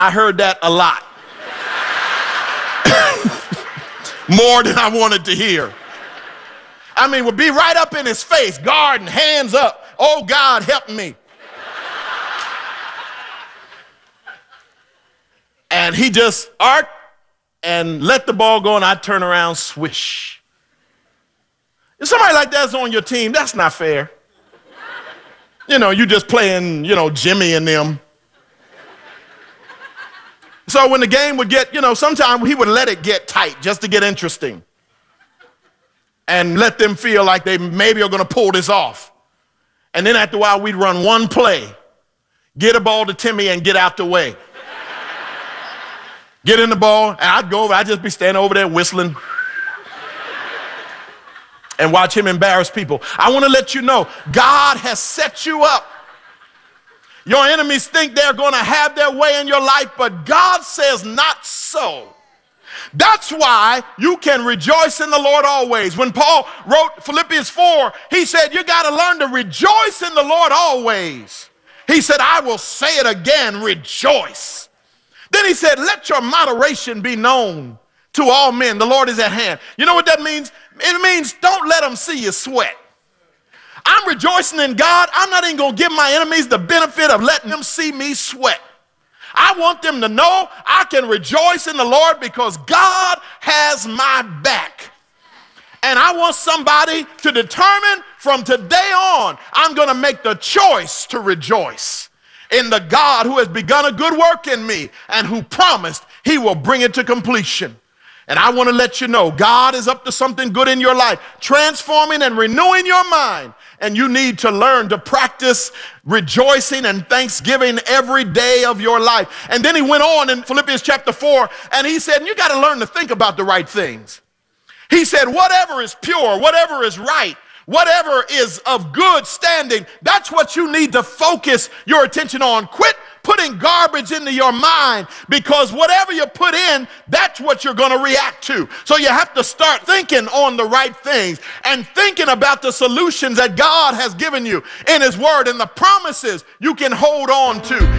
I heard that a lot. More than I wanted to hear. I mean, would be right up in his face, guarding, hands up. Oh, God, help me. And he just arced and let the ball go, and I'd turn around, swish. If somebody like that's on your team, that's not fair. You know, you just playing, Jimmy and them. So when the game would get, sometimes he would let it get tight just to get interesting and let them feel like they maybe are going to pull this off. And then after a while, we'd run one play, get a ball to Timmy and get out the way. Get in the ball, and I'd go over, I'd just be standing over there whistling and watch him embarrass people. I want to let you know, God has set you up. Your enemies think they're going to have their way in your life, but God says not so. That's why you can rejoice in the Lord always. When Paul wrote Philippians 4, he said, you got to learn to rejoice in the Lord always. He said, I will say it again, rejoice. Then he said, let your moderation be known to all men. The Lord is at hand. You know what that means? It means don't let them see you sweat. I'm rejoicing in God. I'm not even going to give my enemies the benefit of letting them see me sweat. I want them to know I can rejoice in the Lord because God has my back. And I want somebody to determine from today on, I'm going to make the choice to rejoice in the God who has begun a good work in me and who promised he will bring it to completion. And I want to let you know, God is up to something good in your life, transforming and renewing your mind. And you need to learn to practice rejoicing and thanksgiving every day of your life. And then he went on in Philippians chapter 4, and he said, you got to learn to think about the right things. He said, whatever is pure, whatever is right, whatever is of good standing, that's what you need to focus your attention on. Quit putting garbage into your mind, because whatever you put in, that's what you're going to react to. So you have to start thinking on the right things and thinking about the solutions that God has given you in his word and the promises you can hold on to.